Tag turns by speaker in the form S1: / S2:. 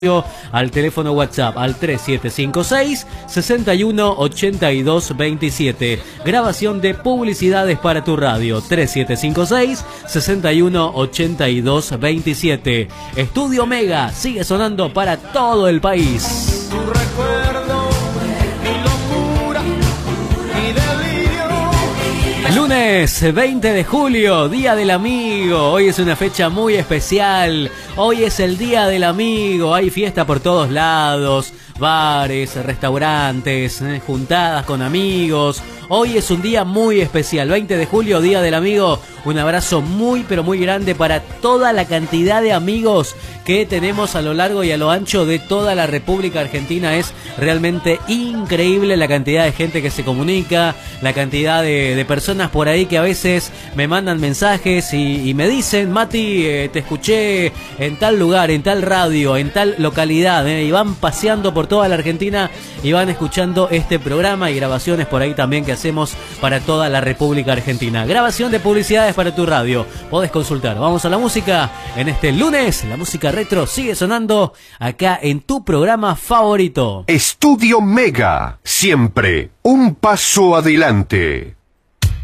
S1: al teléfono WhatsApp al 3756 618227. Grabación de publicidades para tu radio 3756 618227. Estudio Mega sigue sonando para todo el país.
S2: Tu recuerdo, mi locura, mi delirio.
S1: Lunes 20 de julio, Día del Amigo. Hoy es una fecha muy especial. Hoy es el Día del Amigo. Hay fiesta por todos lados, bares, restaurantes, juntadas con amigos. Hoy es un día muy especial, 20 de julio, Día del Amigo. Un abrazo muy pero muy grande para toda la cantidad de amigos que tenemos a lo largo y a lo ancho de toda la República Argentina. Es realmente increíble la cantidad de gente que se comunica, la cantidad de personas por ahí que a veces me mandan mensajes y me dicen: Mati, te escuché en tal lugar, en tal radio, en tal localidad, y van paseando por toda la Argentina y van escuchando este programa y grabaciones por ahí también que hacemos para toda la República Argentina. Grabación de publicidades para tu radio, podés consultar. Vamos a la música en este lunes. La música retro sigue sonando acá en tu programa favorito.
S3: Estudio Mega, siempre un paso adelante.